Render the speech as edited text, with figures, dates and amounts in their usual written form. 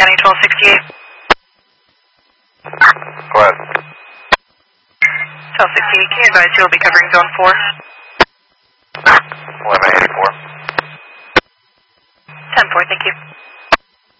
County 1268. Go ahead. 1268, can you advise you'll be covering zone 4? 1180.